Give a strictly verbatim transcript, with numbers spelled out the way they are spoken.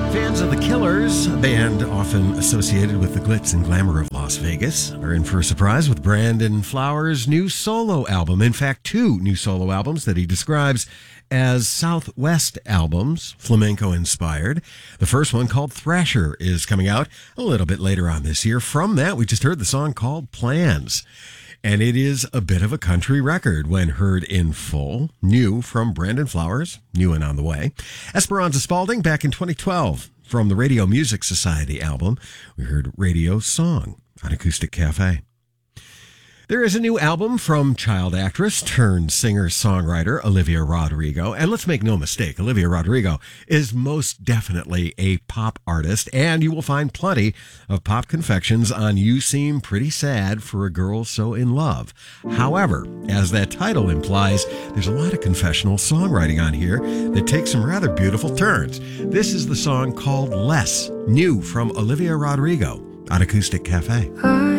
Fans of The Killers, a band often associated with the glitz and glamour of Las Vegas, are in for a surprise with Brandon Flowers' new solo album. In fact, two new solo albums that he describes as Southwest albums, flamenco-inspired. The first one, called Thrasher, is coming out a little bit later on this year. From that, we just heard the song called Plans. And it is a bit of a country record when heard in full. New from Brandon Flowers, new and on the way. Esperanza Spalding back in twenty twelve. From the Radio Music Society album, we heard Radio Song on Acoustic Cafe. There is a new album from child actress turned singer-songwriter Olivia Rodrigo. And let's make no mistake, Olivia Rodrigo is most definitely a pop artist, and you will find plenty of pop confections on You Seem Pretty Sad for a Girl So in Love. However, as that title implies, there's a lot of confessional songwriting on here that takes some rather beautiful turns. This is the song called Less, new from Olivia Rodrigo on Acoustic Cafe. I